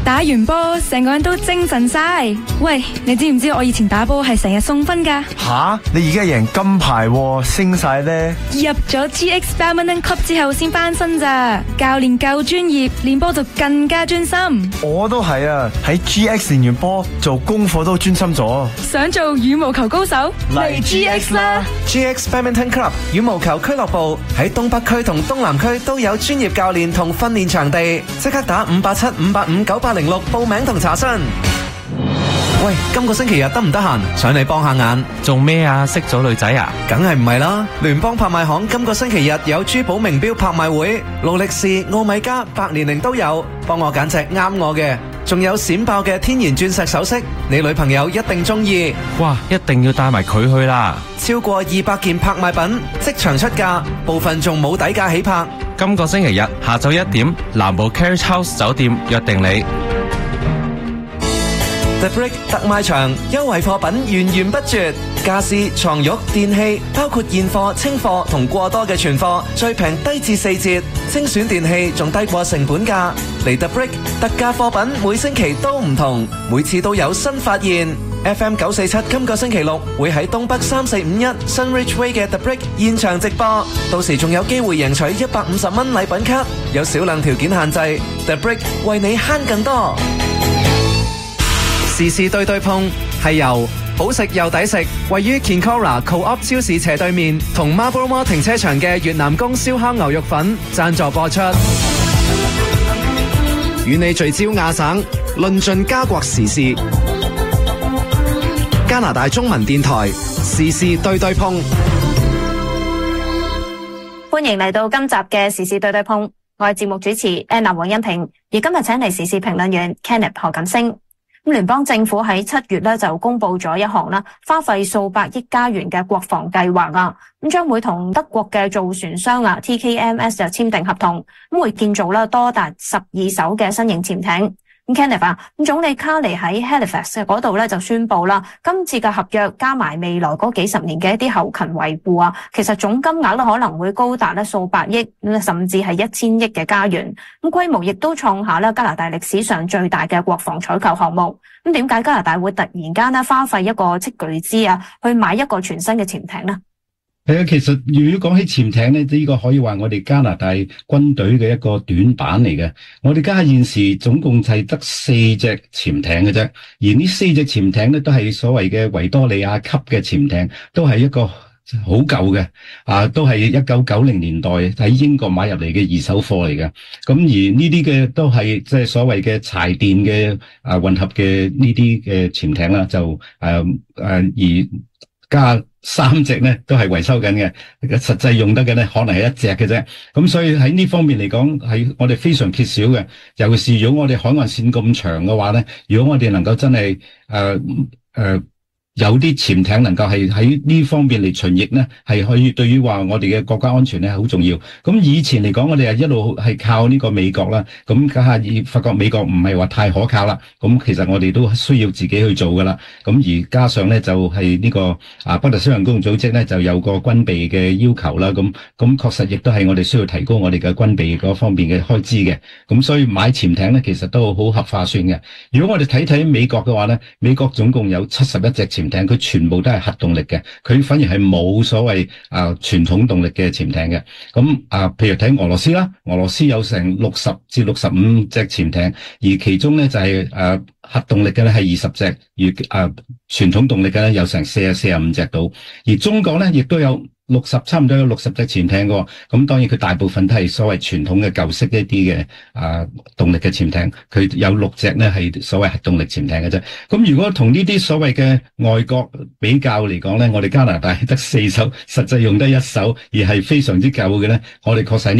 打完波成個人都精神晒。喂，你知唔知我以前打波係成日送分噶？ 吓，你而家贏金牌喎，升晒呢？ 入咗 GX Badminton Club 之後先翻身咋，教練夠專業，練波就更加專心。 我都係啊，喺 GX 練完波做功課都專心咗。 想做羽毛球高手嚟 GX 啦 ！GX Badminton Club 羽毛球俱樂部喺東北區同東南區都有專業教練同訓練場地，即刻打587-585-9806報名同查詢。喂，今個星期日得唔得閒？上嚟幫下眼。 做咩啊？識咗女仔啊？ 梗係唔係啦！聯邦拍賣行今個星期日有珠寶名錶拍賣會，勞力士、奧米加、百年靈都有，幫我揀隻啱我嘅。仲有閃爆嘅天然鑽石首飾，你女朋友一定中意。 哇，一定要帶埋佢去啦！ 超過200件拍賣品即場出價，部分仲冇底價起拍。 今個星期日下晝1點，南部 Carriage House 酒店約定你。 The Brick 特賣場，優惠貨品源源不絕，家私、床褥、電器，包括現貨、清貨同過多嘅存貨，最平低至4折，精選電器仲低過成本價。嚟 The Brick 特價貨品每星期都唔同，每次都有新發現。FM 947今個星期六會喺東北3451 Sunridge Way 嘅 The Brick 現場直播，到時仲有機會贏取150蚊禮品卡，有少量條件限制。The Brick 為你慳更多。時事對對碰係由好食又抵食，位於 Kinkora Co-op 超市斜對面同 Marlborough Mall 停車場嘅越南宮燒烤牛肉粉贊助播出。與你聚焦亞省，論盡加國時事。加拿大中文電台時事對對碰， 歡迎嚟到今集嘅時事對對碰，我係節目主持 Anna 黃欣平，而今日請嚟時事評論員 Kenneth 何錦星。咁聯邦政府喺7月咧就公布咗一項啦，花費數百億加元嘅國防計劃啊，咁將會同德國嘅造船商啊 TKMS 就簽訂合同，咁會建造啦多達12艘嘅新型潛艇。咁 Kenneth 啊，咁總理卡尼喺 Halifax 嗰度咧就宣布啦，今次嘅合約加埋未來嗰幾十年嘅一啲後勤維護啊，其實總金額咧可能會高達咧數百億，甚至係1000億嘅加元。咁規模亦都創下咧加拿大歷史上最大嘅國防採購項目。咁點解加拿大會突然間咧花費一個斥巨資啊，去買一個全新嘅潛艇呢？ 係啊，其實如果講起潛艇咧，呢個可以話我哋加拿大軍隊嘅一個短板嚟嘅。我哋家下現時總共係得4隻潛艇嘅啫，而呢4隻潛艇咧都係所謂嘅維多利亞級嘅潛艇，都係一個好舊嘅都係1990年代喺英國買入嚟嘅二手貨嚟嘅。咁而呢啲嘅都係即係所謂嘅柴電嘅混合嘅呢啲嘅潛艇啦，就而加3隻咧都係維修緊嘅，實際用得嘅咧可能係1隻嘅啫。咁所以喺呢方面嚟講，係我哋非常缺少嘅。尤其是如果我哋海岸線咁長嘅話咧，如果我哋能夠真係有啲潛艇能夠係喺呢方面嚟巡弋呢，係可以對於話我哋嘅國家安全咧好重要。咁以前嚟講，我哋係一路係靠呢個美國啦，咁家下發覺美國唔係話太可靠啦，咁其實我哋都需要自己去做噶啦。咁而加上咧就係呢個北大西洋公共組織咧就有個軍備嘅要求啦，咁確實亦都係我哋需要提高我哋嘅軍備嗰方面嘅開支嘅。咁所以買潛艇咧其實都好合化算嘅。如果我哋睇美國嘅話咧，美國總共有71隻潛艇，佢全部都係核動力嘅，佢反而係冇所謂傳統動力嘅潛艇嘅。咁譬如睇俄羅斯啦，俄羅斯有成60至65隻潛艇，而其中咧就係核動力嘅咧係20隻，而傳統動力嘅咧有成45隻到。而中國咧亦都有差唔多有60隻潛艇嘅，咁當然佢大部分都係所謂傳統嘅舊式一啲嘅動力嘅潛艇，佢有6隻咧係所謂核動力潛艇嘅啫。咁如果同呢啲所謂嘅外國比較嚟講咧，我哋加拿大得4艘，實際用得1艘，而係非常之舊嘅咧，我哋確實